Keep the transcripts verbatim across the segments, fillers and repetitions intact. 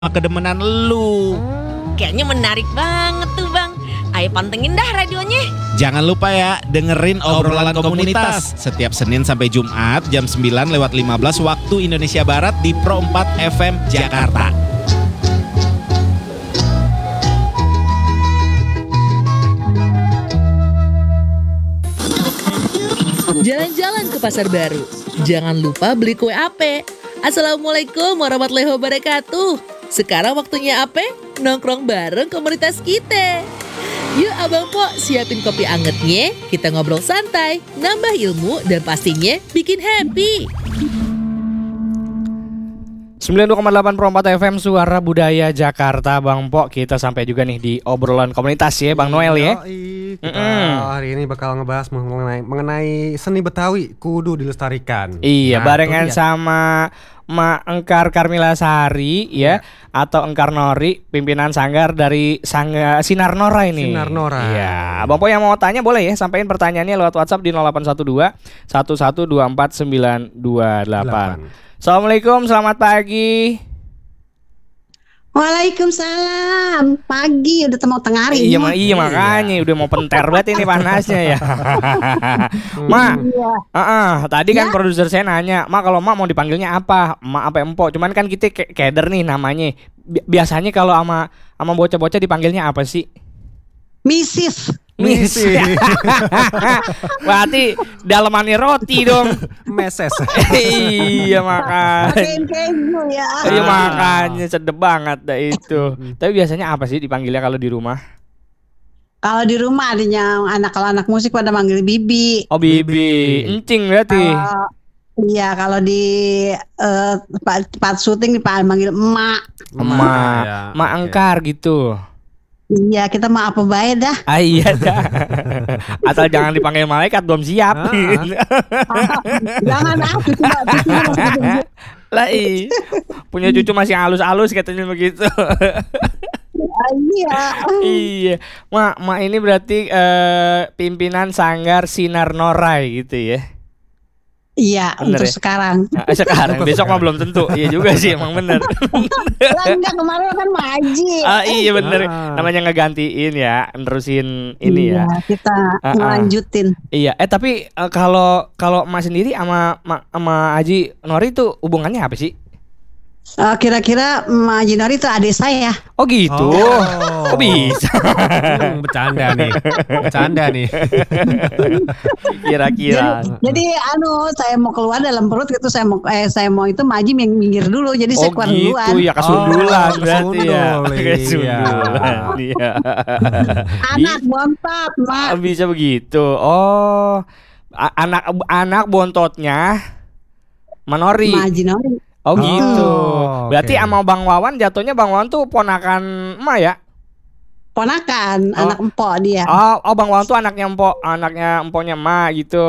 kedemenan lu. Kayaknya menarik banget tuh Bang. Ayo pantengin dah radionya. Jangan lupa ya, dengerin obrolan komunitas setiap Senin sampai Jumat jam sembilan lewat lima belas waktu Indonesia Barat di Pro empat F M Jakarta. Jalan-jalan ke pasar baru. Jangan lupa beli kue ape. Assalamualaikum warahmatullahi wabarakatuh. Sekarang waktunya ape? Nongkrong bareng komunitas kita. Yuk Abang Po, siapin kopi angetnya. Kita ngobrol santai, nambah ilmu, dan pastinya bikin happy. sembilan puluh dua koma delapan Pro empat F M Suara Budaya Jakarta, Bang Po. Kita sampai juga nih di obrolan komunitas ya, Bang Noel ya. Yoi, kita Mm-mm. hari ini bakal ngebahas mengenai, mengenai seni Betawi kudu dilestarikan. Iya, Nah, barengan itu dia. sama Ma Engkar Karmila Sari ya, atau Engkar Nori, pimpinan sanggar dari Sangga Sinar Nora ini. Sinar Nora. Iya, Bang Po yang mau tanya boleh ya, sampaikan pertanyaannya lewat WhatsApp di nol delapan satu dua satu satu dua empat sembilan dua delapan. Assalamualaikum, selamat pagi. Waalaikumsalam. Pagi udah mau tengah hari. Iya, ma- iya makanya udah mau penter banget ini panasnya ya. Ma, uh-uh, tadi kan produser saya nanya, Ma kalau Ma mau dipanggilnya apa? Ma apa Empok? Cuman kan kita ke- keder nih namanya. Bi- biasanya kalau sama sama bocah-bocah dipanggilnya apa sih? Misis. Miss. Berarti dalemannya roti dong. Meses. Iya makanya. Pakein keju ya. Iya makanya sedep banget dah itu. Tapi biasanya apa sih dipanggilnya kalau di rumah? Kalau di rumah adanya anak kalau anak musik pada manggil bibi. Oh bibi, encing berarti. Kalau iya kalau di eh, tempat, tempat syuting dipanggil emak. Emak, ya, Mak oke. Engkar gitu. Iya kita mah apa baik dah. Ah iya dah. Asal jangan dipanggil malaikat belum siap. Jangan ah cucu cucu masih kecil. Lah iya. Punya cucu masih halus-halus katanya begitu. Ah, Iya. Iya. Mak, Mak ini berarti eh, pimpinan sanggar Sinar Norai gitu ya. Iya Bener untuk ya? sekarang. Nah, sekarang besok mah belum tentu. Iya juga sih emang bener. Lah enggak kemarin kan maji. Ah iya bener. Ah. Namanya ngegantiin ya, nerusin ini ya. Iya, kita Ah, ah. ngelanjutin. Iya, eh tapi eh, kalau kalau Mas sendiri sama Ma- sama Haji Nori itu hubungannya apa sih? Eh, kira-kira Mak Jinori itu adik saya. Oh gitu. Oh. Kok bisa? Hmm, bercanda nih. Bercanda nih. Kira-kira. Jadi, jadi anu saya mau keluar dalam perut gitu saya mau eh saya mau itu Maji yang minggir dulu jadi Oh saya keluar gitu duluan. ya, kesundulan Oh, berarti ya. kesundul, iya. Kesundulan. Iya. Anak bontot, Mak. Ah, bisa begitu. Oh. A- anak anak bontotnya Manori. Mak Jinori. Oh gitu. Oh, Berarti oke. sama Bang Wawan jatuhnya Bang Wawan tuh ponakan emak ya? Ponakan, Oh. anak empok dia. Oh, oh Bang Wawan tuh anaknya empok, anaknya empoknya emak gitu.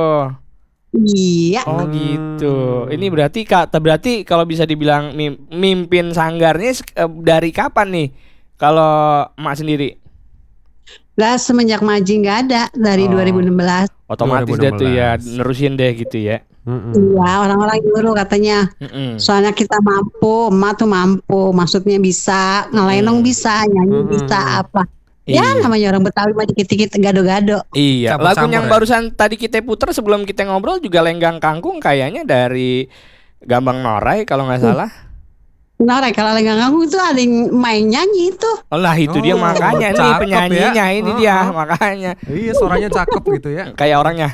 Iya. Oh Hmm. gitu. Ini berarti kata berarti kalau bisa dibilang mim- mimpin sanggarnya sek- eh, dari kapan nih? Kalau emak sendiri? Lah semenjak Maji nggak ada dari Oh. dua ribu enam belas. Otomatis dua ribu deh enam tuh ya belas. nerusin deh gitu ya. Mm-mm. Iya, orang-orang nyuruh katanya. Mm-mm. Soalnya kita mampu, emak tuh mampu, maksudnya bisa, ngelenong Hmm. bisa, nyanyi Hmm. bisa apa. Iya. Ya namanya orang Betawi mah dikit-dikit gado-gado. Iya, lagu Campur-campur yang ya. barusan tadi kita putar sebelum kita ngobrol juga Lenggang Kangkung kayaknya dari Gambang Norai kalau nggak salah. Norek kalau lenggang kangkung itu ada yang main nyanyi itu. Oh lah itu dia Oh, makanya nih cakep penyanyinya ya. ini Oh, dia oh. makanya Iya, suaranya cakep gitu ya. kayak orangnya.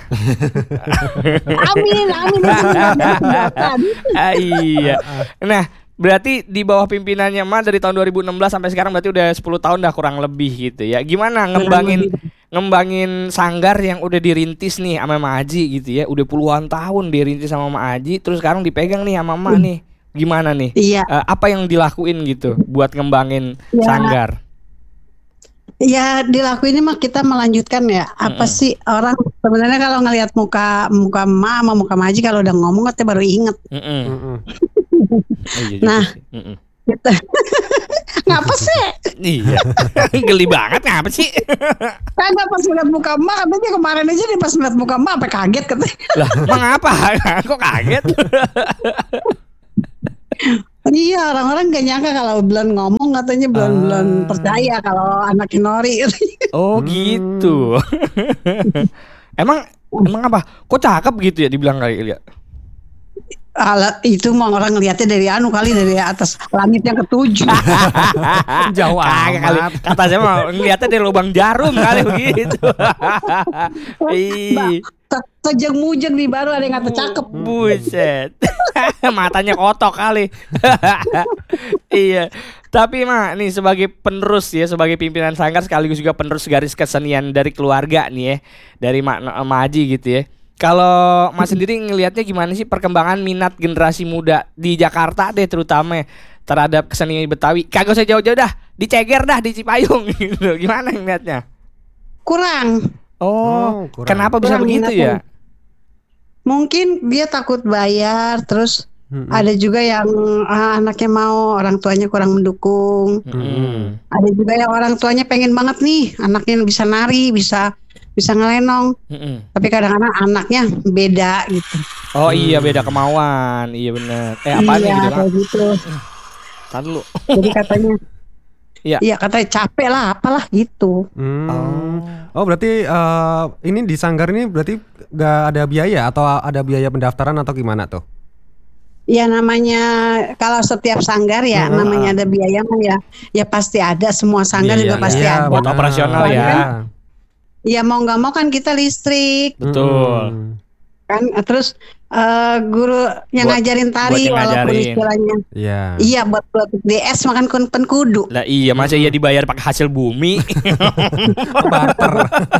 Amin, amin. Ah, iya. Nah, berarti di bawah pimpinannya Ma dari tahun dua ribu enam belas sampai sekarang berarti udah sepuluh tahun dah kurang lebih gitu ya. Gimana ngembangin ngembangin sanggar yang udah dirintis nih sama Ma Haji gitu ya. Udah puluhan tahun dirintis sama Ma Haji terus sekarang dipegang nih sama Ma nih. Gimana nih? Iya, Eh, apa yang dilakuin gitu buat ngembangin Ya. sanggar? ya dilakuin mah kita melanjutkan ya. Apa Mm-mm. sih orang sebenarnya kalau ngelihat muka muka emak sama muka Maji kalau udah ngomong kita baru inget. Mm-mm. Mm-mm. Oh, iya juga Nah. sih. Mm-mm. Gitu. Ngapa sih? Iya. Geli banget ngapa sih? Kagak pas ngeliat muka emak katanya kemarin aja dia pas ngeliat muka emak sampai kaget katanya. Lah, emang apa? Kok kaget? Iya, orang-orang gak nyangka kalau Blon ngomong katanya Blon Ah. Blon percaya kalau anaknya Nori. Oh Hmm. gitu. emang emang apa? Kok cakep gitu ya dibilang kali ya? Alat itu mah orang ngeliatnya dari anu kali dari atas langit yang ketujuh. Jauh Kagak kali. amat. Kata saya mah ngeliatnya dari lubang jarum kali begitu. Ih, Sejeng-mujeng nih baru ada yang kata cakep. buset. Matanya kotok kali. Iya. Tapi mah nih sebagai penerus ya, sebagai pimpinan sanggar sekaligus juga penerus garis kesenian dari keluarga nih ya, dari Mak Ma Haji gitu ya. Kalau Mas sendiri ngelihatnya gimana sih perkembangan minat generasi muda di Jakarta deh terutama ya, terhadap kesenian Betawi? Kagak usah jauh-jauh dah, di Ceger dah, di Cipayung gitu. Gimana ngelihatnya? Kurang. Oh, Oh, kurang. kenapa bisa Kurang begitu minatnya. ya? Mungkin dia takut bayar, terus Mm-mm. ada juga yang ah, anaknya mau, orang tuanya kurang mendukung. Mm-mm. Ada juga yang orang tuanya pengen banget nih, anaknya bisa nari, bisa bisa ngelenong. Mm-mm. Tapi kadang-kadang anaknya beda gitu. Oh iya beda kemauan, iya bener. Eh apa nih iya, gitu kan? kayak gitu. Tar dulu. Jadi katanya, Iya. iya katanya capek lah, apalah gitu. Hmm. Oh. Oh berarti eh, ini di Sanggar ini berarti gak ada biaya atau ada biaya pendaftaran atau gimana tuh? Ya namanya kalau setiap sanggar ya Hmm. namanya ada biaya mah ya, ya pasti ada, semua sanggar Biaya, juga pasti iya, ada. buat benar. operasional ya. Iya. Ya mau nggak mau kan kita listrik Betul. Mm-mm. kan, terus eh, guru yang Buat- ngajarin buat tari yang walaupun ngajarin. istilahnya, Iya. iya buat buat D S makan kun pen kudu. Lah iya masa iya dibayar pakai hasil bumi? Barter.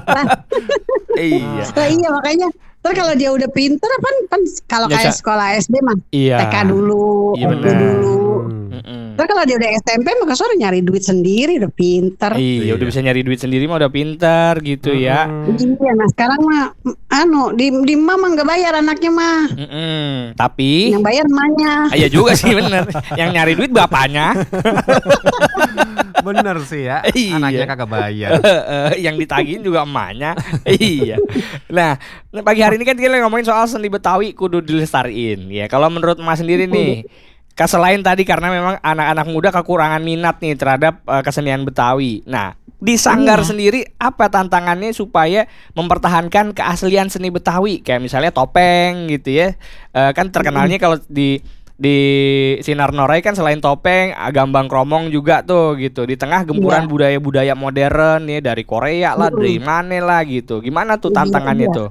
Iya. Nah, iya makanya ntar kalau dia udah pinter kan kan kalau Ya, kayak Sa- sekolah S D mah Iya. T K dulu, Iya, S D benar. dulu. Hmm. Mm-mm. Ntar kalau dia udah S M P maka sore nyari duit sendiri udah pinter. Iya, udah Iya. bisa nyari duit sendiri mah udah pintar gitu ya. Mm-mm. Iya, nah sekarang mah mm, anu di di mama nggak bayar anaknya mah, Mm-mm. Tapi yang bayar emaknya. ah, iya juga sih bener. Yang nyari duit bapaknya. Bener sih ya. Iya. Anaknya kagak bayar. Yang ditagihin juga emaknya. Iya. Nah, pagi hari ini kan kita lagi ngomongin soal seni Betawi kudu dilestariin. Ya, kalau menurut Mas sendiri nih, ka- selain tadi karena memang anak-anak muda kekurangan minat nih terhadap eh, kesenian Betawi. Nah, di Sanggar Iya. sendiri apa tantangannya supaya mempertahankan keaslian seni Betawi? Kayak misalnya topeng gitu ya. Eh, kan terkenalnya kalau di di Sinar Norai kan selain topeng, ah, gambang kromong juga tuh gitu. Di tengah gempuran Iya. budaya-budaya modern ya dari Korea lah, Mm-mm. dari mana lah gitu. Gimana tuh Iya, tantangannya iya. tuh?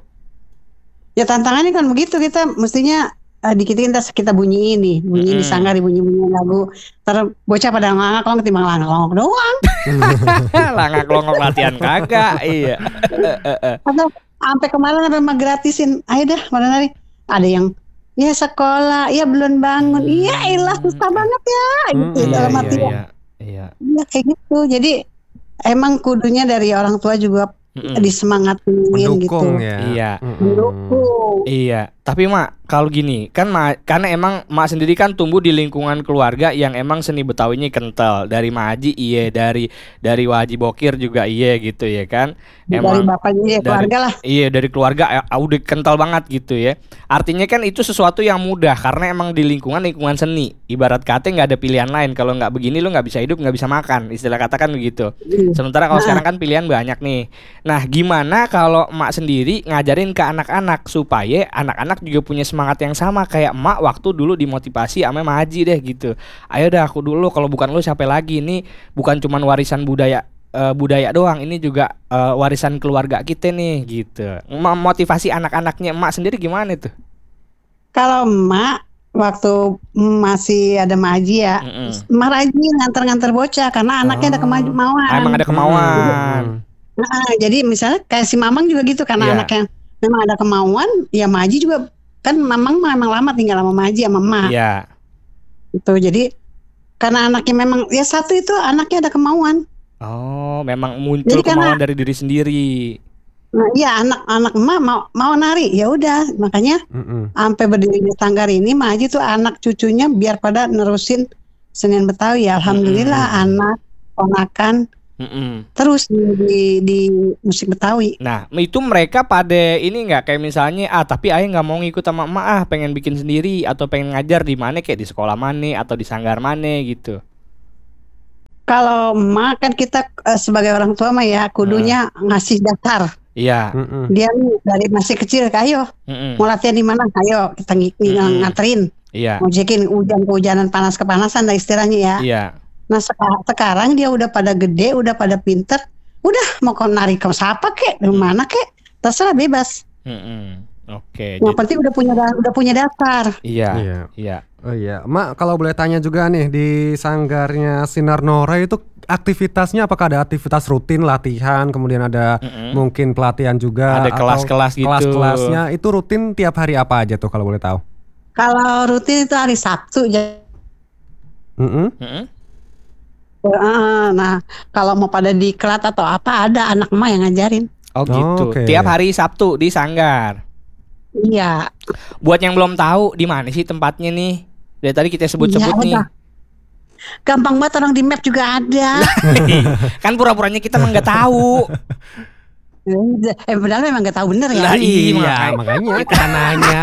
Ya tantangannya kan begitu, kita mestinya eh, dikit kita kita bunyiin nih, bunyiin di Mm-mm. sanggar, bunyi-bunyiin lagu. Ntar bocah pada ngangak kalau ketimbang langak-langak doang. Langak longok latihan kagak. Iya. Atau sampai kemarin ada mah gratisin, ayo dah pada nari. Ada yang ya sekolah, ya belum bangun, iya ilah susah banget ya, gitu Hmm, dalam iya, hati. iya, iya. Iya kayak gitu. Jadi emang kudunya dari orang tua juga Mm-mm. disemangatin gitu. Mendukung ya. Iya. Mm-mm. Mendukung. Iya, tapi Mak, kalau gini, kan Ma, karena emang Mak sendiri kan tumbuh di lingkungan keluarga yang emang seni Betawinya kental. Dari Ma Haji iya, dari dari Waji Bokir juga iya gitu ya kan. Dari Emang bapaknya ya dari- keluarga lah. Iya, dari keluarga eh, udah kental banget gitu ya. Artinya kan itu sesuatu yang mudah karena emang di lingkungan lingkungan seni. Ibarat kata nggak ada pilihan lain. Kalau nggak begini lu nggak bisa hidup, nggak bisa makan. Istilah katakan begitu. Iya. Sementara kalau sekarang kan pilihan banyak nih. Nah, gimana kalau emak sendiri ngajarin ke anak-anak supaya anak-anak juga punya semangat yang sama kayak emak waktu dulu dimotivasi sama Mak Haji deh gitu. Ayo dah aku dulu, kalau bukan lu siapa lagi? Ini bukan cuman warisan budaya eh, budaya doang, ini juga eh, warisan keluarga kita nih gitu. Memotivasi anak-anaknya emak sendiri gimana tuh? Kalau emak waktu masih ada Maji ya, Mm-mm. emak rajin nganter-nganter bocah karena anaknya ada kemauan. Ah, emang ada kemauan. Nah, jadi misalnya kayak si Mamang juga gitu karena Iya. anaknya memang ada kemauan, ya Maji juga kan Mamang mah emang lama tinggal sama Maji sama emak. Iya. Gitu. Jadi karena anaknya memang ya satu itu anaknya ada kemauan. Oh, memang muncul Jadi karena- kemauan dari diri sendiri. Nah, iya anak-anak emak mau mau nari, ya udah makanya Mm-mm. sampai berdiri di Sanggar ini Maji tuh anak cucunya biar pada nerusin senian Betawi. Ya, alhamdulillah anak ponakan Mm-mm. terus di, di, di musik Betawi. Nah, itu mereka pada ini nggak kayak misalnya ah tapi ayah nggak mau ngikut sama emak ah pengen bikin sendiri atau pengen ngajar di mana kayak di sekolah mana atau di sanggar mana gitu. Kalau emak kan kita eh, sebagai orang tua mah ya kudunya ngasih dasar. Iya. Mm-mm. Dia nih dari masih kecil, ayo Mm-mm. mau latihan di mana? Ayo kita ng- Mm-mm. nganterin. Iya. Ngojekin hujan kehujanan panas kepanasan lah istilahnya ya. Iya. Nah seka- sekarang dia udah pada gede, udah pada pinter, udah mau kau narik ke siapa kek, di mana kek, terserah bebas. Mm-mm. Oke. Yang jadi- penting udah punya da- udah punya dasar. Iya. Iya. Iya. Oh iya, Mak kalau boleh tanya juga nih di sanggarnya Sinar Nora itu aktivitasnya apakah ada aktivitas rutin latihan, kemudian ada Mm-mm. mungkin pelatihan juga, Ada atau kelas-kelas gitu. Kelas-kelasnya itu rutin tiap hari apa aja tuh kalau boleh tahu? Kalau rutin itu hari Sabtu. jadi, Mm-mm. Mm-mm. eh, Nah kalau mau pada diklat atau apa ada anak emak yang ngajarin. Oh gitu. Oke. Tiap hari Sabtu di Sanggar. Iya. Buat yang belum tahu di mana sih tempatnya nih? Dari tadi kita sebut-sebut Iya, nih. udah. Gampang banget, orang di map juga ada. Kan pura-puranya kita emang nggak tahu. eh padahal memang nggak tahu bener ya. Lah, iya, Iya, makanya kita nanya.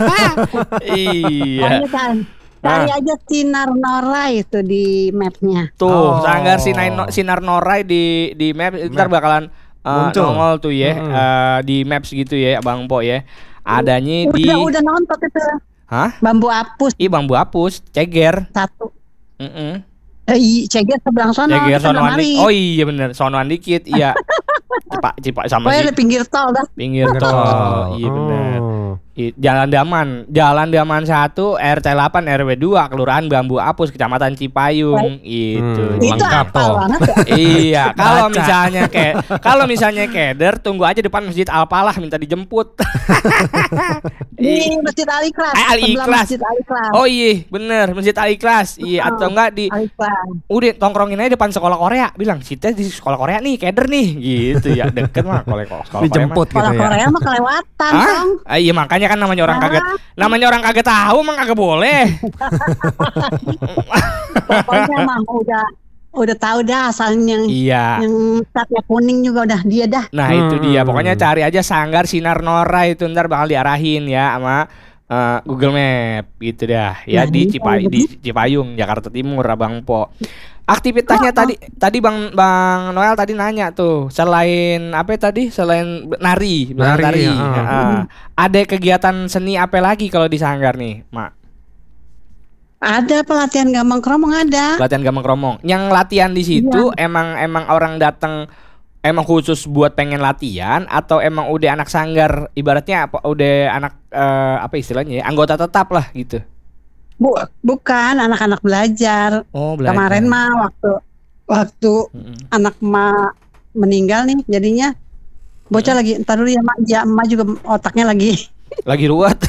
Iya. Makanya kan cari aja Sinar Nora itu di mapnya. Tuh, Oh. Sanggar Sinar, Sinar Norai di di map ntar Map. bakalan uh, Muncul. nongol tuh ya Mm-mm. uh, di maps gitu ya, Bang Po ya. Adanya di Udah udah nonton itu Hah? bambu apus Ih, bambu hapus, ceger. satu. Heeh. Eh, i- ceger sebelah sono. Ceger kita sonoan mari. dikit. Oh iya bener, sonoan dikit. Iya. Cipak cipak sama Pokoknya si di pinggir tol dah. pinggir tol. Iya bener. Oh. I- Jalan Daman, Jalan Daman satu, R T delapan, R W dua, Kelurahan Bambu Apus, Kecamatan Cipayung. Itu. Hmm, Itu lengkap apa toh. banget ya? Iya, kalau Baca. misalnya kayak kalau misalnya keder, tunggu aja depan Masjid Al-Falah minta dijemput. Di Masjid Al Ikhlas. Eh, Al sebelah Ikhlas. Masjid Al Ikhlas. Oh iya, bener Masjid Al-Ikhlas. Iya, atau enggak di Al Ikhlas. udah tongkrongin aja depan sekolah Korea, bilang kita di sekolah Korea nih, keder nih, gitu ya, deket mah kalau sekolah Korea. mah. Dijemput gitu Kalau ya. Korea mah kelewatan Hah? dong. Ah, iya makanya kan namanya orang kaget, namanya orang kaget tahu emang kagak boleh. Pokoknya mah udah udah tahu dah asalnya yang Iya. yang catnya kuning juga udah dia dah. Nah itu Hmm. dia, pokoknya cari aja Sanggar Sinar Nora itu ntar bakal diarahin ya sama eh, Google Map gitu dah ya Nah, di ini Cipa- kalau di Cipayung Jakarta Timur Abang Po. Aktivitasnya tadi tadi Bang Bang Noel tadi nanya tuh selain apa ya tadi selain nari bilang Nari, nari, ya. Heeh. Ada kegiatan seni apa lagi kalau di Sanggar nih Mak? Ada pelatihan gambang kromong ada. Latihan Gambang Kromong. Yang latihan di situ Iya. emang emang orang datang emang khusus buat pengen latihan atau emang udah anak sanggar ibaratnya apa udah anak eh, apa istilahnya ya anggota tetap lah gitu. Bu, bukan anak-anak belajar. Oh, Kemarin mah waktu waktu Mm-mm. anak emak meninggal nih jadinya bocah lagi entar dulu ya mak, ya emak juga otaknya lagi. lagi ruwet.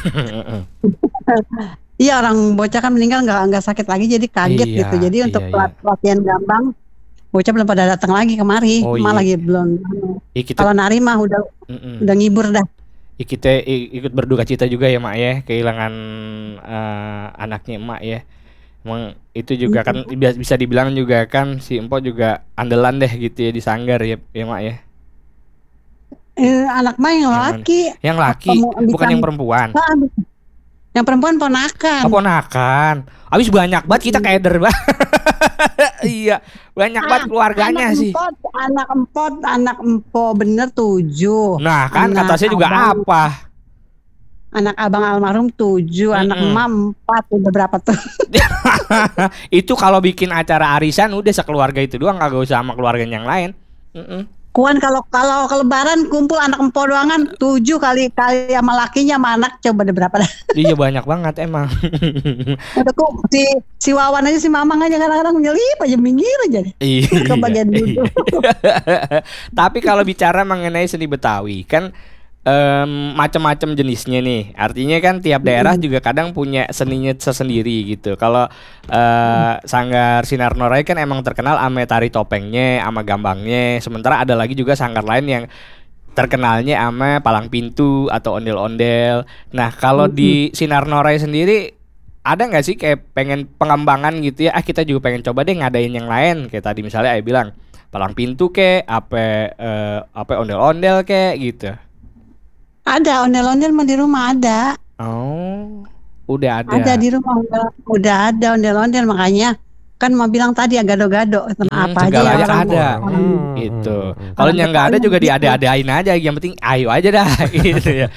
Iya orang bocah kan meninggal nggak nggak sakit lagi jadi kaget Iya, gitu. Jadi iya, untuk iya. pelat- pelatihan gambang bocah belum pada datang lagi kemari. Oh, Emak iya. lagi belum. Ih, kita, Kalau nari mah udah mm-mm. udah ngibur dah. Ih, kita i- ikut berduka cita juga ya Mak ya kehilangan eh, anaknya Mak ya. Emang itu juga kan bi- bisa dibilang juga kan si Empo juga andalan deh gitu ya di Sanggar ya, ya Mak ya. Eh, anak mah yang Yang mana? laki. Yang laki Kamu bukan bisa- yang perempuan. Ah, yang perempuan ponakan. Apa ponakan? Abis banyak banget kita keder banget. Iya, banyak banget keluarganya anak sih. Empot, anak empot, anak empo bener tujuh. Nah kan Anak kata saya juga abang- apa? Anak abang almarhum tujuh, anak Mm-mm. emak empat, udah berapa tuh? Itu kalau bikin acara arisan udah sekeluarga itu doang, kagak usah sama keluarga yang lain. Mm-mm. Kuan kalau kalau ke lebaran kumpul anak empo doangan tujuh kali kali sama lakinya sama anak coba ada berapa dah? Iya banyak banget emang. Udah kok si si Wawan aja si Mamang aja kadang-kadang nyelip aja minggir aja deh. Iya. Ke bagian duduk. Tapi kalau bicara mengenai seni Betawi kan em, macam-macam jenisnya nih. Artinya kan tiap daerah juga kadang punya seninya sendiri gitu. Kalau eh, Sanggar Sinar Norai kan emang terkenal ame tari topengnya, ama gambangnya. Sementara ada lagi juga sanggar lain yang terkenalnya ame palang pintu atau ondel-ondel. Nah, kalau di Sinar Norai sendiri ada nggak sih kayak pengen pengembangan gitu ya? Ah kita juga pengen coba deh ngadain yang lain. Kayak tadi misalnya Ayah bilang palang pintu kek, apa eh, apa ondel-ondel kek gitu. Ada ondel-ondel mah di rumah ada. Oh, udah ada. Ada di rumah ondel- udah ada ondel-ondel, makanya kan mau bilang tadi ya gado-gado Hmm, apa aja segalanya yang orang ada. Hmm, Gitu. hmm, hmm. Kalau yang nggak ada juga Gitu. diada-adain aja. Yang penting ayo aja dah gitu ya.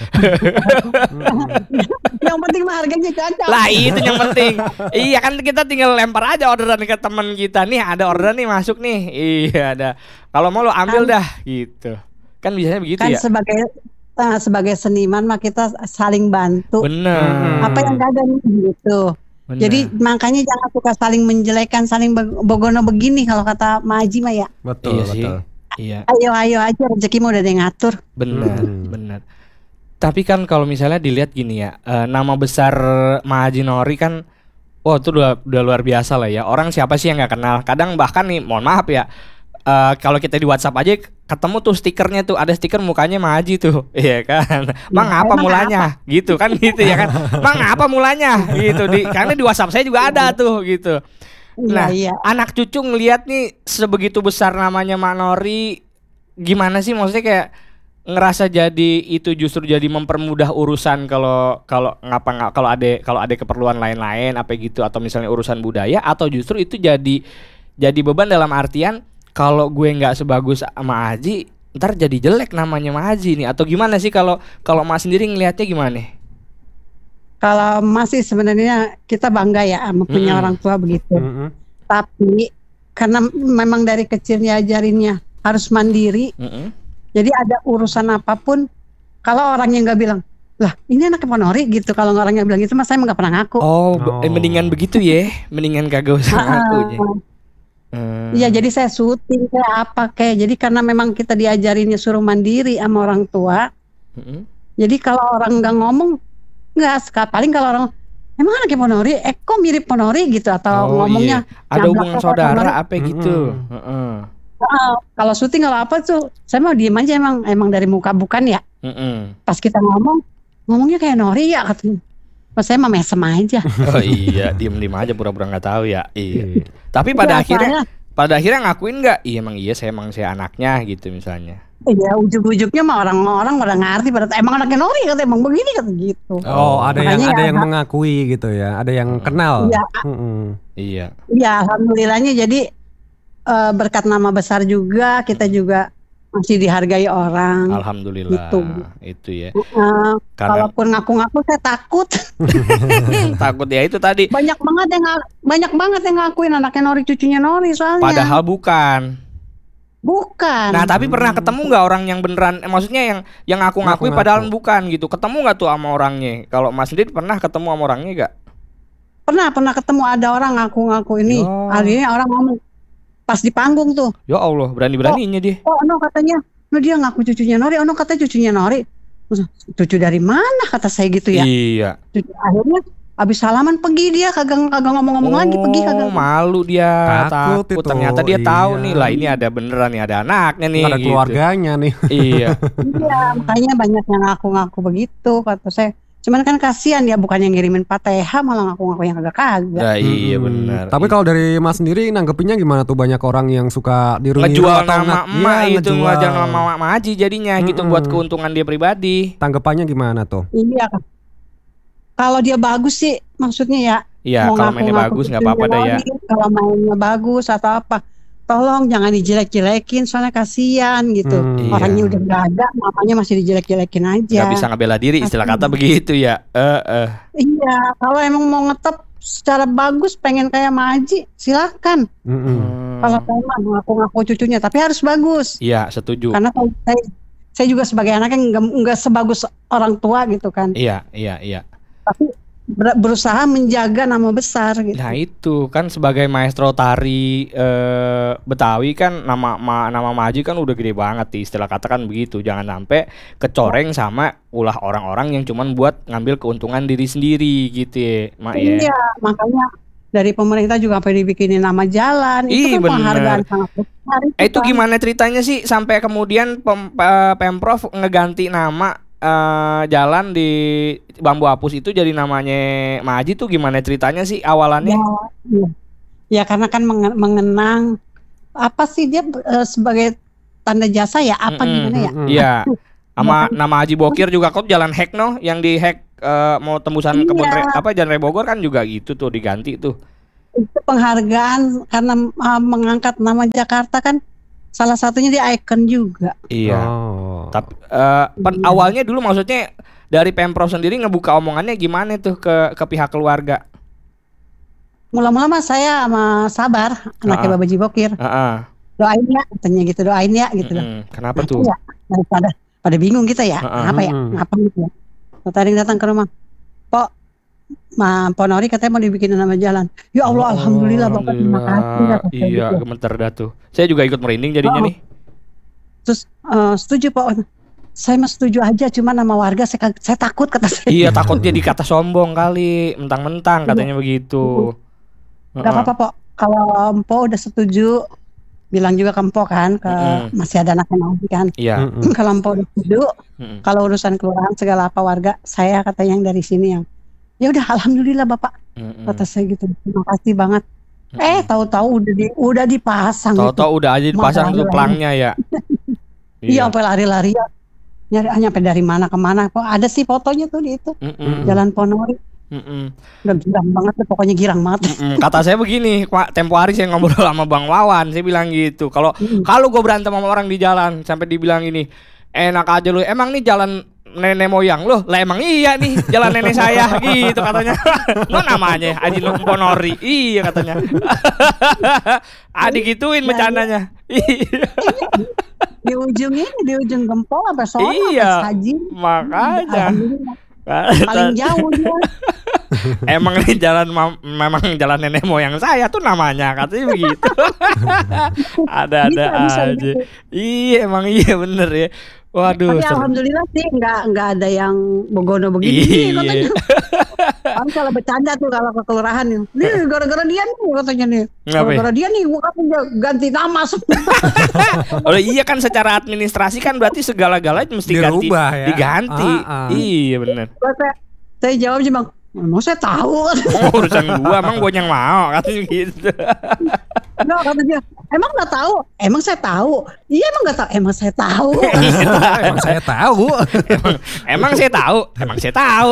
yang penting mah harganya cocok. Lah itu yang penting. Iya kan kita tinggal lempar aja orderan ke teman kita. Nih ada orderan nih masuk nih. Iya ada. Kalau mau lo ambil dah gitu. Kan biasanya begitu Kan ya. sebagai eh, sebagai seniman mah kita saling bantu. Bener. Apa yang gak ada nih gitu. Bener. Jadi makanya jangan suka saling menjelekan, saling be- bogono begini kalau kata Maji mah ya. Betul, Iya sih. betul. Iya. Ayo ayo aja rezeki mah udah ada yang ngatur. Benar, Hmm. benar. Tapi kan kalau misalnya dilihat gini ya, eh, nama besar Mahaji Nori kan, wah itu udah, udah luar biasa lah ya. Orang siapa sih yang nggak kenal? Kadang bahkan nih, mohon maaf ya, eh, kalau kita di WhatsApp aja ketemu tuh stikernya tuh, ada stiker mukanya Mahaji tuh, iya kan? Mang apa emang mulanya? Gitu kan gitu ya kan? Mang apa mulanya? Gitu. Di, karena di WhatsApp saya juga ada tuh gitu. Nah, Iya, iya. anak cucu ngelihat nih sebegitu besar namanya Mak Nori, gimana sih maksudnya kayak ngerasa jadi itu justru jadi mempermudah urusan kalau kalau ngapa nggak kalau ada kalau ada keperluan lain-lain apa gitu atau misalnya urusan budaya atau justru itu jadi jadi beban dalam artian kalau gue nggak sebagus sama Aji ntar jadi jelek namanya sama Aji nih atau gimana sih kalau kalau Mas sendiri ngelihatnya gimana? Kalau masih sebenarnya kita bangga ya sama punya Mm-mm. orang tua begitu. Mm-mm. Tapi karena memang dari kecil diajarinnya harus mandiri. Mm-mm. Jadi ada urusan apapun, kalau orangnya nggak bilang, lah ini anaknya Ponori gitu. Kalau orangnya bilang gitu, mas saya nggak pernah ngaku. Oh, be- Oh. eh, mendingan begitu ya, mendingan kagak usah ngaku ya. Hmm. Iya, jadi saya syuting kayak apa kayak. Jadi karena memang kita diajarinnya suruh mandiri sama orang tua. Mm-mm. Jadi kalau orang nggak ngomong, nggak sekali. Paling kalau orang emang anaknya Ponori, eh kok mirip Ponori gitu atau Oh, ngomongnya iya. Ada nyablak hubungan ke saudara Ponori. apa gitu. Mm-mm. Heeh. Ah, kalau syuting kalau apa tuh, saya mau diem aja emang emang dari muka bukan ya. Mm-mm. Pas kita ngomong, ngomongnya kayak Nori ya katanya. Pas saya mah mesem aja. Oh iya, diem-diem aja pura-pura nggak tahu ya. Iya. Iya. Tapi pada Iya, akhirnya saya- pada akhirnya ngakuin nggak? Iya emang iya saya emang saya anaknya gitu misalnya. Iya, ujug-ujugnya mah orang-orang pada ngerti pada emang anaknya Nori kata emang begini kata gitu. Oh, ada yang Makanya ada ya, yang Kak. mengakui gitu ya, ada yang kenal. Iya. Mm-mm. Iya. Ya alhamdulillahnya jadi eh, berkat nama besar juga kita juga masih dihargai orang. Alhamdulillah. Gitu. Itu ya. Eh, Karena Kalaupun ngaku-ngaku saya takut. takut ya itu tadi. banyak banget yang nga- banyak banget yang ngakuin anaknya Nori cucunya Nori soalnya. Padahal bukan. bukan. Nah tapi pernah ketemu nggak orang yang beneran? Eh, maksudnya yang yang ngaku-ngakui Ngaku-ngaku. padahal bukan gitu. Ketemu nggak tuh sama orangnya? Kalau Mas sendiri pernah ketemu sama orangnya nggak? Pernah pernah ketemu ada orang ngaku-ngaku ini. Ya. Akhirnya orang ngomong pas di panggung tuh. Ya Allah, berani-beraninya dia. Oh no katanya, no dia ngaku cucunya Nori. Oh no katanya cucunya Nori. Terus, cucu dari mana kata saya gitu ya. Iya. Cucu, akhirnya abis salaman pergi dia kagak kagak ngomong-ngomong lagi pergi kagak. Oh, malu dia. Takut Takut. itu, Ternyata dia tahu iya. nih lah ini ada beneran nih ada anaknya nih. Nggak ada gitu. keluarganya nih. Iya. Iya makanya banyak yang ngaku-ngaku begitu kata saya. Cuman kan kasihan ya bukan yang ngirimin Fatihah malah ngaku-ngaku yang kagak kagak. Nah, iya Mm-mm. benar. Tapi kalau dari Mas sendiri nanggepinnya gimana tuh, banyak orang yang suka diru ngejual atau nama nge- emak iya, itu ngejual nama emak Maji jadinya gitu Mm-mm. buat keuntungan dia pribadi. Tanggapannya gimana tuh? Iya kan. Kalau dia bagus sih maksudnya ya. Iya, mau kalau mainnya ngaku-ngaku bagus nggak apa-apa cucunya dah ya. Nori, Kalau mainnya bagus atau apa, tolong jangan dijelek-jelekin soalnya kasihan gitu. Hmm, iya. Orangnya udah nggak ada, mamanya masih dijelek-jelekin aja. Nggak bisa ngebela diri istilah kata begitu ya. Eh eh. Iya, kalau emang mau ngetop secara bagus pengen kayak Maji, silakan. Mm-mm. Hmm. Kalau saya mah ngaku-ngaku cucunya, tapi harus bagus. Iya, setuju. Karena saya, saya, saya juga sebagai anaknya nggak nggak sebagus orang tua gitu kan. Iya, iya, iya. Tapi ber- berusaha menjaga nama besar gitu. Nah itu kan sebagai maestro tari eh, Betawi kan nama ma, nama Maji kan udah gede banget nih istilah kata kan begitu. Jangan sampai kecoreng sama ulah orang-orang yang cuman buat ngambil keuntungan diri sendiri gitu ya, Mak ya. Iya, makanya dari pemerintah juga sampai dibikinin nama jalan. Ih, Itu kan bener. penghargaan sangat besar. Eh, itu kan. gimana ceritanya sih sampai kemudian pem- pe- Pemprov ngeganti nama eh, jalan di Bambu Apus itu jadi namanya Maji tuh gimana ceritanya sih awalannya? Ya, iya. Ya karena kan menge- mengenang apa sih dia eh, sebagai tanda jasa ya apa Mm-mm. gimana ya? Mm-mm. Iya. Sama nama Haji Bokir juga kok jalan hack no, yang di hack eh, mau tembusan kebun Iya. re, apa Jalan Raya Bogor kan juga gitu tuh diganti tuh. Itu penghargaan karena uh, mengangkat nama Jakarta kan salah satunya di ikon juga. Iya. Oh. Tapi eh, pen- awalnya dulu maksudnya dari Pemprov sendiri ngebuka omongannya gimana tuh ke ke pihak keluarga? Mula-mula mah saya sama Sabar, anaknya Ah. Bapak Jibokir. Heeh. Doain ya, katanya gitu, doain ya gitu loh. Mm-mm. Kenapa Nah, tuh? iya, daripada pada bingung kita ya, Heeh. apa ya, Mm-mm. ngapa gitu ya. Tadi datang ke rumah, Pok, Ma Ponori katanya mau dibikin nama jalan. Ya Allah, Oh, alhamdulillah Bapak terima kasih. alhamdulillah. kata saya Iya, gitu. gemeter dah tuh. Saya juga ikut merinding jadinya Oh. nih. Terus eh, setuju Pak, saya mah setuju aja, cuma nama warga saya, saya takut kata saya. Iya, takut dia dikata sombong kali, mentang-mentang katanya begitu. Gak apa-apa Pok, kalau Empo udah setuju, bilang juga ke Empo kan, ke Mm-mm. masih ada anaknya nanti kan. Iya. Mm-mm. Kalau Empo udah setuju, Mm-mm. kalau urusan kelurahan segala apa warga, saya kata yang dari sini yang ya udah alhamdulillah Bapak, Mm-mm. kata saya gitu. Terima kasih banget. Mm-mm. Eh tahu-tahu udah di udah dipasang gitu. Tahu-tahu udah aja dipasang tuh Makanya. pelangnya ya. Iya, sampai lari-lari ya. Nyari ah, nyampe dari mana ke mana. Kok ada sih fotonya tuh di itu. Mm-mm. Jalan Ponori. Mm-mm. Udah girang banget tuh, pokoknya girang banget. Mm-mm. Kata saya begini, Pak, tempo hari saya ngobrol sama Bang Wawan, saya bilang gitu. Kalau kalau gue berantem sama orang di jalan sampai dibilang ini, enak aja lu. Emang nih jalan nenek moyang lo? Lah emang iya nih jalan nenek saya gitu katanya. Lo namanya Haji Ponori. Iya katanya. Adik gituin bercandanya. Iya. Di ujung ini, di ujung Gempol sampai sono, Iya. sampai Saji. Makanya. Alhamdulillah. Paling jauh dia. Emang nih jalan ma- memang jalan nenek moyang saya tuh namanya katanya begitu. Ada-ada Bisa, bisa aja. gitu. Iya emang iya bener ya. Waduh. Tapi seru. alhamdulillah sih nggak nggak ada yang begono begini. Iya. Katanya. Kan kalau bercanda tuh kalau ke kelurahan nih, nih gara-gara dia nih katanya nih, Ngapain? gara-gara dia nih gua kan ganti nama semua. Oh iya kan secara administrasi kan berarti segala-galanya mesti ganti, Dirubah ya. diganti. Ah, ah. Iya bener. saya, saya jawab cuma, emang saya tahu. Oh urusan gua emang gua yang mau katanya gitu. Nggak, kata dia, emang nggak tahu? Emang saya tahu. Iya emang nggak tahu. Emang saya tahu. Emang saya tahu. emang, emang saya tahu, emang saya tahu.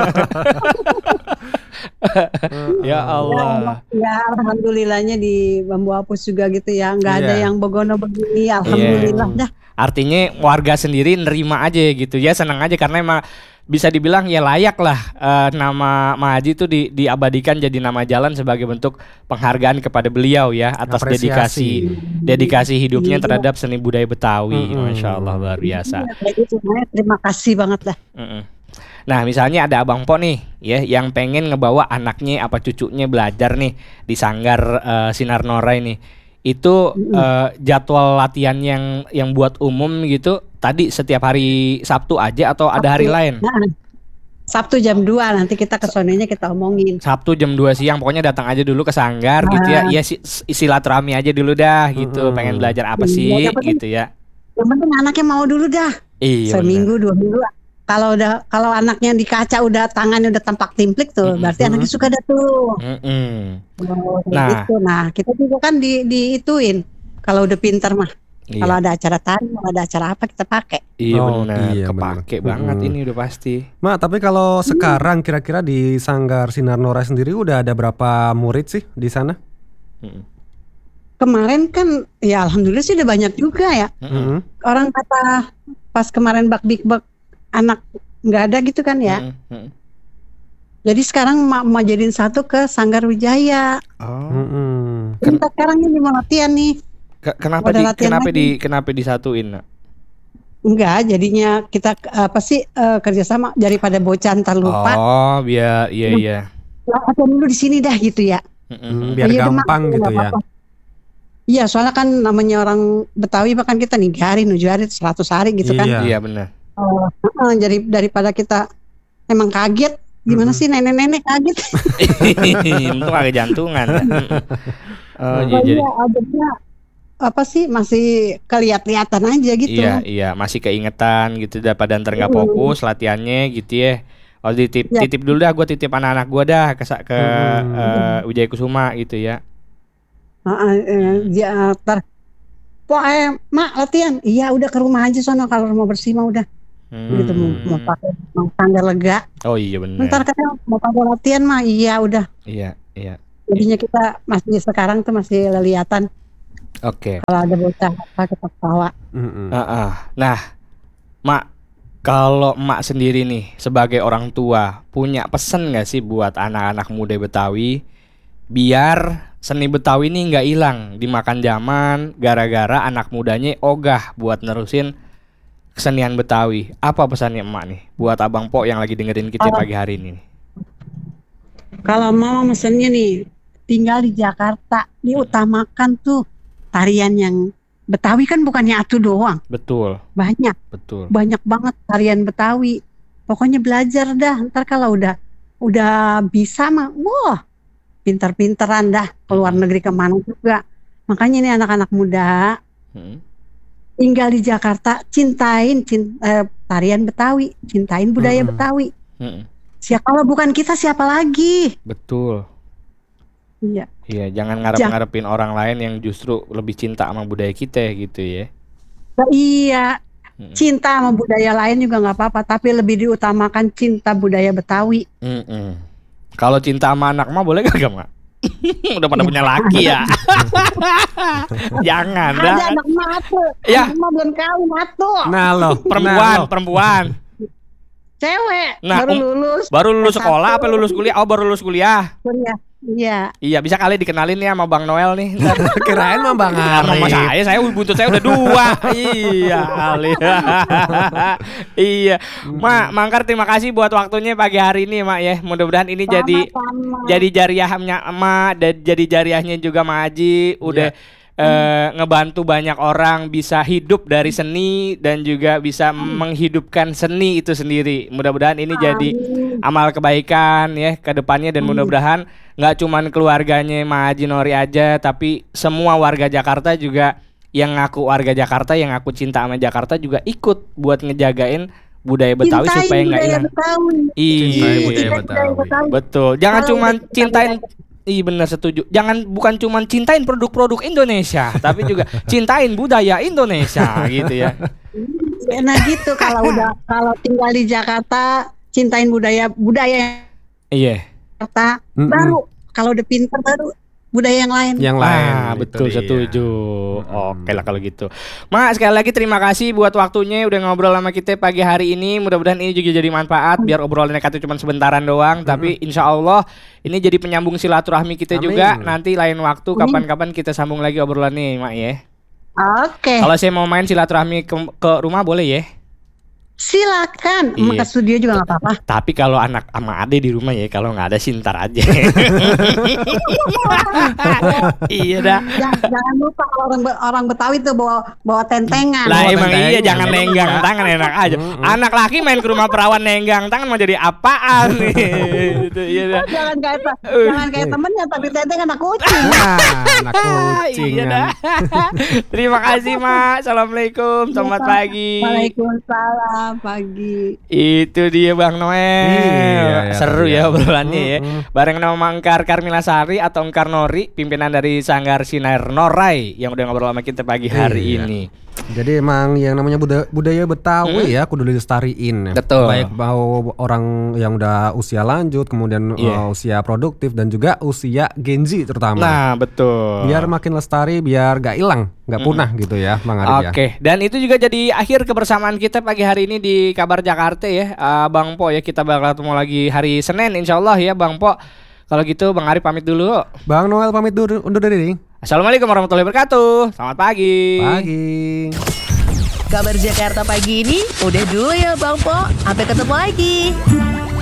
Ya Allah. Ya alhamdulillahnya di Bambu Apus juga gitu ya, nggak ada Iya. yang begono begini. Alhamdulillah dah. Artinya warga sendiri nerima aja gitu ya, senang aja karena emang bisa dibilang ya layak lah eh, nama Mahaji itu di, diabadikan jadi nama jalan sebagai bentuk penghargaan kepada beliau ya atas Apresiasi. dedikasi dedikasi hidupnya Iya. terhadap seni budaya Betawi. Mm-mm. Masya Allah luar biasa. Kayak gitu, makanya terima kasih banget lah. Mm-mm. Nah misalnya ada Abang Po nih ya yang pengen ngebawa anaknya apa cucunya belajar nih di Sanggar eh, Sinar Norai nih. Itu eh, jadwal latihan yang yang buat umum gitu tadi setiap hari Sabtu aja atau ada hari Sabtu. lain? Nah, Sabtu jam dua nanti kita ke sonenya kita omongin. Sabtu jam dua siang pokoknya datang aja dulu ke Sanggar gitu ya. Ya si, silaturahmi aja dulu dah gitu. Mm-mm. Pengen belajar apa Iya, sih yang penting- gitu ya. Yang penting anaknya mau dulu dah. Iya. Seminggu dua minggu. Kalau udah kalau anaknya di kaca udah tangannya udah tampak timplik tuh, Mm-mm. berarti anaknya suka dah tuh. bener. Mm-mm. Oh, kayak Nah. gitu. Nah, kita juga kan di diituin. Kalau udah pintar mah. Iya. Kalau ada acara tari, kalau ada acara apa kita pakai. Iya Oh, benar, iya, kepake benar. banget Mm-mm. ini udah pasti. Mak, tapi kalau sekarang kira-kira di Sanggar Sinar Norai sendiri udah ada berapa murid sih di sana? Mm-mm. Kemarin kan ya alhamdulillah sih udah banyak juga ya. Mm-mm. Mm-mm. Orang kata pas kemarin bak big bak anak nggak ada gitu kan ya. Mm-mm. Jadi sekarang mau mau jadiin satu ke Sanggar Wijaya. Oh. Mm-mm. Kita sekarang ini mau latihan nih. Ke- kenapa Udah di latihan kenapa lagi. di kenapa disatuin nak? Enggak, jadinya kita apa sih eh, kerjasama daripada bocah ntar lupa. Oh biar iya iya. Latihan dulu di sini dah gitu ya. Mm-mm. Mm, biar Iya, udah, gampang Mak, gitu nggak ya. apa-apa. Iya, soalnya kan namanya orang Betawi bahkan kita tiga hari, tujuh hari, seratus hari gitu kan. Iya. Iya benar. Oh, heeh, jadi daripada kita emang kaget, gimana Mm-mm. sih nenek-nenek kaget? Untung agak jantungan. ya. Mm-mm. Oh, Oh, iya, jadi iya, adanya apa sih masih kelihat-lihatan aja gitu. iya iya masih keingetan gitu daripada ntar nggak Mm. fokus latihannya gitu ya. Oh titip Ya. titip dulu dah gue titip anak-anak gue dah ke sa- ke Hmm. eh, Wijaya Kusuma gitu ya. Heeh, eh, dia ntar Po, eh, mak latihan. Iya udah ke rumah aja sono, kalau rumah bersih mah udah. Hmm. Gitu mau mau pakai mau tangga lega. Oh iya benar. Ntar katanya mau pakai latihan mah, iya udah. Iya, iya. Jadinya kita masih sekarang tuh masih leliatan. Oke. Kalau ada bocah apa kita ketawa. Mm-mm. Heeh. Nah, Mak, kalau Mak sendiri nih sebagai orang tua punya pesan nggak sih buat anak-anak muda Betawi biar seni Betawi ini nggak hilang dimakan zaman gara-gara anak mudanya ogah buat nerusin kesenian Betawi? Apa pesannya Emak nih buat Abang Po yang lagi dengerin kita Oh. pagi hari ini nih? Kalau mama mesennya nih tinggal di Jakarta, diutamakan tuh tarian yang Betawi, kan bukannya atu doang, Betul, banyak betul. banyak banget tarian Betawi. Pokoknya belajar dah. Ntar kalau udah udah bisa mah, wah pinter-pinteran dah, keluar negeri kemana juga. Makanya nih anak-anak muda Hmm. tinggal di Jakarta, cintain cin- eh, tarian Betawi, cintain budaya Mm-mm. Betawi. Hmm. Siapa kalau bukan kita siapa lagi? Betul. Iya. Iya, jangan ngarep-ngarepin orang lain yang justru lebih cinta sama budaya kita gitu ya. Nah, iya, Mm-mm. cinta sama budaya lain juga nggak apa-apa, tapi lebih diutamakan cinta budaya Betawi. Mm-mm. Kalau cinta sama anak mah boleh gak Mak? Udah pada punya laki ya. Jangan dah. Ada anak matu, Ya. anak mah belum kawin matu, Nah lo, Perempuan, nah, lo. perempuan. cewek Nah, baru um- lulus Baru lulus S satu. sekolah apa lulus kuliah? Oh, baru lulus kuliah. kuliah. Iya, Iya, bisa kali dikenalin ya sama Bang Noel nih. Ntar. Kirain mah Bang Nama Arif. saya, saya buntut saya udah dua. Iya kali. Iya. Mak, Mangkar terima kasih buat waktunya pagi hari ini, Mak ya. Mudah-mudahan ini jadi sama-sama. jadi jariahnya emak dan jadi jariahnya juga Mak Haji udah eh, ngebantu banyak orang bisa hidup dari seni dan juga bisa menghidupkan seni itu sendiri. Mudah-mudahan ini jadi amal kebaikan ya ke depannya dan mudah-mudahan nggak cuman keluarganya Mak Haji Nori aja tapi semua warga Jakarta juga yang ngaku warga Jakarta yang aku cinta sama Jakarta juga ikut buat ngejagain budaya Betawi Cintain supaya nggak budaya hilang. Betawi. Iya. Cintai budaya Cintai Betawi. Betawi. Betul. Jangan Kalau cuman udah kita cintain budaya- Iya benar setuju. Jangan bukan cuman cintain produk-produk Indonesia, tapi juga cintain budaya Indonesia gitu ya. Nah gitu, kalau udah kalau tinggal di Jakarta, cintain budaya budaya Iya. Jakarta, Mm-mm. baru kalau udah pinter baru budaya yang lain. Yang lain. Ah, itu betul dia. setuju. Mm-mm. Oke lah kalau gitu. Mak sekali lagi terima kasih buat waktunya udah ngobrol sama kita pagi hari ini. Mudah-mudahan ini juga jadi manfaat biar obrolannya kata cuma sebentaran doang, tapi insya Allah ini jadi penyambung silaturahmi kita Amin. juga. Nanti lain waktu Amin. kapan-kapan kita sambung lagi obrolannya, Mak ya. Oke, Kalau saya mau main silaturahmi ke, ke rumah boleh ya? silakan. Iya. Emak ke studio juga nggak apa-apa. Tapi kalau anak sama ade di rumah ya, kalau nggak ada sih ntar aja. Iya dah. jangan, jangan lupa kalau orang orang Betawi tuh bawa bawa tentengan. Lah Oh, emang tenteng. iya jangan Jangan nenggang lupa. tangan enak aja. Anak laki main ke rumah perawan nenggang tangan mau jadi apaan nih? Gitu, iya dah. jangan kayak te- Uh. jangan kayak temennya, tapi tenteng anak kucing. Nah, anak kucing. Iya kan. dah. Terima kasih Mak. Assalamualaikum. Selamat pagi. Waalaikumsalam pagi. Itu dia Bang Noel. Iya, ya, Seru iya. ya obrolannya ya. Mm-mm. Bareng nama Mangkar Karmila Sari atau Engkar Nori, pimpinan dari Sanggar Sinar Norai yang udah ngobrol sama kita pagi hari Iya. ini. Jadi emang yang namanya budaya, budaya Betawi ya kudu dilestariin. ya. Betul. Baik mau orang yang udah usia lanjut, kemudian Iya. uh, usia produktif dan juga usia Gen Z terutama. Nah, betul. Biar makin lestari, biar gak hilang, gak punah gitu ya, Bang Arif ya. Oke, dan itu juga jadi akhir kebersamaan kita pagi hari ini di Kabar Jakarta ya, uh, Bang Po ya. Kita bakal ketemu lagi hari Senin Insya Allah ya, Bang Po. Kalau gitu Bang Arif pamit dulu. Bang Noel pamit dur- undur diri. Assalamualaikum warahmatullahi wabarakatuh. Selamat pagi. Pagi. Kabar Jakarta pagi ini udah dulu ya Bang Po. Sampai ketemu lagi.